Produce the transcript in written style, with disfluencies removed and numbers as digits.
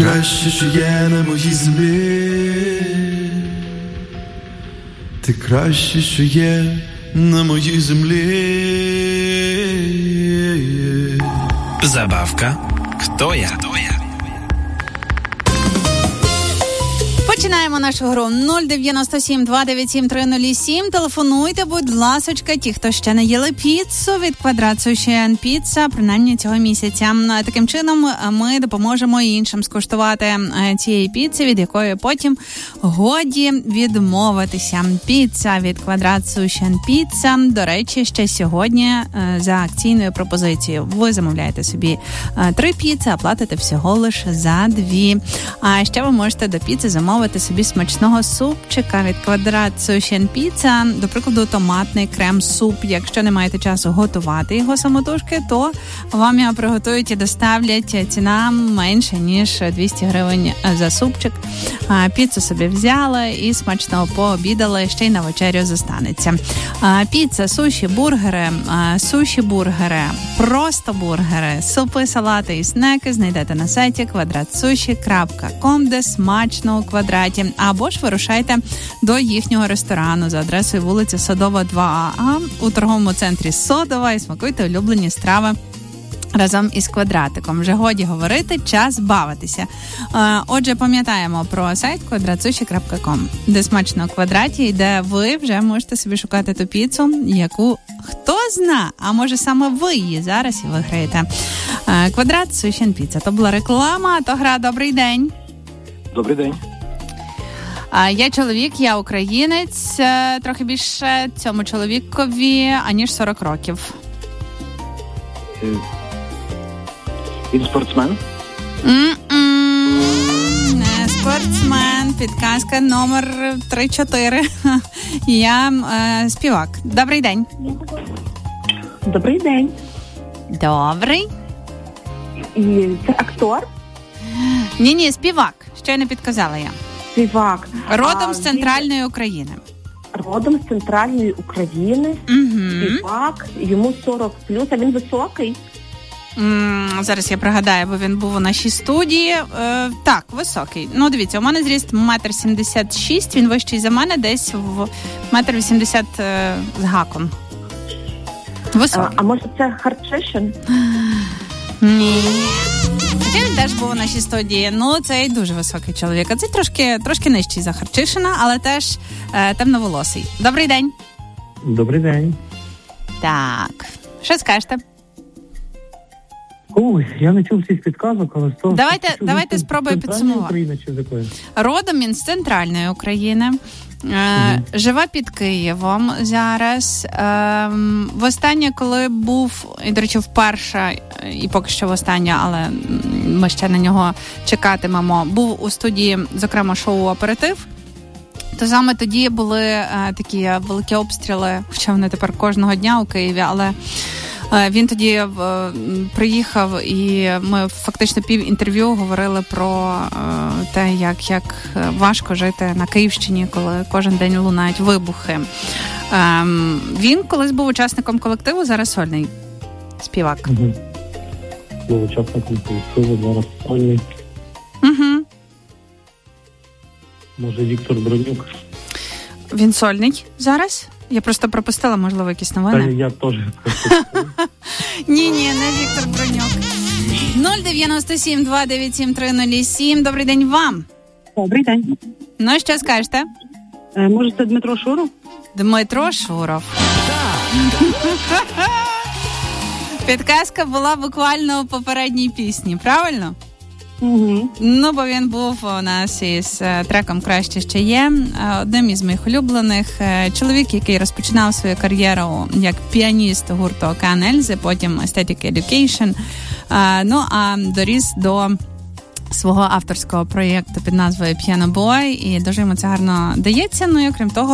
краще, що є на моїй землі. Ти краще, що є на моїй землі. Забавка «Хто я?». Починаємо нашу гру 097-297-307. Телефонуйте, будь ласочка, ті, хто ще не їли піцу від Квадрат Суші енд Піца, принаймні цього місяця. Таким чином ми допоможемо іншим скуштувати цієї піци, від якої потім годі відмовитися. Піца від Квадрат Суші енд Піца. До речі, ще сьогодні за акційною пропозицією ви замовляєте собі 3 піци, а платите всього лише за 2. А ще ви можете до піци замовити собі смачного супчика від Квадрат Суші енд Піца, до прикладу, томатний крем-суп. Якщо не маєте часу готувати його самотужки, то вам його приготують і доставлять. Ціна менше, ніж 200 гривень за супчик. Піцу собі взяли і смачно пообідали, ще й на вечерю зостанеться. Піца, суші-бургери, просто бургери, супи, салати і снеки знайдете на сайті kvadratsushi.com, де смачно у квадраті. Або ж вирушайте до їхнього ресторану за адресою вулиця Садова, 2А у торговому центрі Содова і смакуйте улюблені страви разом із Квадратиком. Вже годі говорити, час бавитися. Отже, пам'ятаємо про сайт kvadratsushi.com, де смачно у квадраті і де ви вже можете собі шукати ту піцу, яку хто зна, а може саме ви її зараз і виграєте. Квадрат Суші енд Піца. То була реклама, а то гра. Добрий день. Добрий день. Я чоловік, я українець, трохи більше цьому чоловікові, аніж 40 років. Він спортсмен? Не спортсмен, підказка номер 3-4. Я співак. Добрий день. Добрий день. Добрий. І це актор? Ні, співак. Що я не підказала я. Співак. Родом з центральної України. Родом з центральної України. Угу. Співак. Йому 40+, а він високий? Зараз я пригадаю, бо він був у нашій студії. Так, високий. Ну, дивіться, у мене зріст 1,76 м, він вищий за мене, десь в 1,80 м з гаком. Високий. А може це Харчишин? Ні. Хоча він теж був у нашій студії. Ну, цей дуже високий чоловік. А цей трошки нижчий за Харчишина, але теж темноволосий. Добрий день. Добрий день. Так. Що скажете? Ой, я не чув всіх підказок, але що... Давайте спробуємо підсумувати. Україна чи з якої? Родом він з центральної України. Живе під Києвом зараз. Востаннє, коли був, і, до речі, вперше, і поки що востаннє, але ми ще на нього чекатимемо, був у студії, зокрема, шоу «Аперитив». То саме тоді були такі великі обстріли, хоча вони тепер кожного дня у Києві, але він тоді приїхав, і ми фактично півінтерв'ю говорили про те, як важко жити на Київщині, коли кожен день лунають вибухи. Він колись був учасником колективу, зараз сольний співак. Угу. Був учасником колективу, зараз сольний. Угу. Може, Віктор Бронюк? Він сольний зараз? Я просто пропустила, можливо, якісь новини. Та я теж пропустила. Ні, не Віктор Бронюк. 097-297-307. Добрий день вам. Добрий день. Ну, що скажете? Може це Дмитро Шуров? Дмитро Шуров. Підказка була буквально у попередній пісні, правильно? Угу. Ну, бо він був у нас із треком «Краще ще є», одним із моїх улюблених. Чоловік, який розпочинав свою кар'єру як піаніст гурту «Океан Ельзи», потім «Aesthetic Education», ну, а доріс до свого авторського проєкту під назвою «Piano Boy», і дуже йому це гарно дається. Ну, і окрім того,